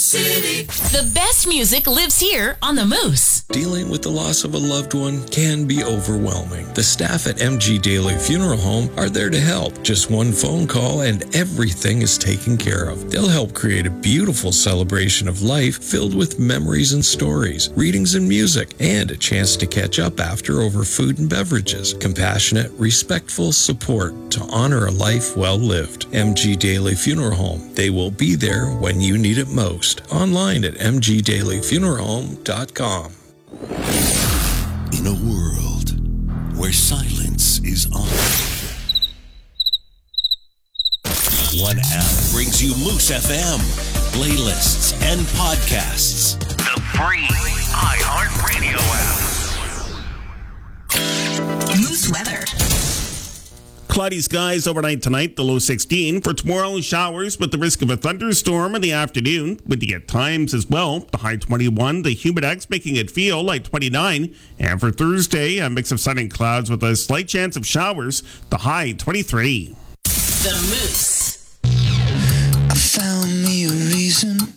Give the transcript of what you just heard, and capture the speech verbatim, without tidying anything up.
City. The best music lives here on the Moose. Dealing with the loss of a loved one can be overwhelming. The staff at M G Daily Funeral Home are there to help. Just one phone call and everything is taken care of. They'll help create a beautiful celebration of life filled with memories and stories, readings and music, and a chance to catch up after over food and beverages. Compassionate, respectful support to honor a life well lived. M G Daily Funeral Home. They will be there when you need it most. Online at m g daily funeral home dot com. In a world where silence is honored, one app brings you Moose F M, playlists, and podcasts. The free iHeartRadio app. Moose weather. Cloudy skies overnight tonight, the low sixteen. For tomorrow, showers with the risk of a thunderstorm in the afternoon. Windy at times as well. The high twenty-one. The humidex making it feel like twenty-nine. And for Thursday, a mix of sun and clouds with a slight chance of showers. The high twenty-three. The Moose. I found me a reason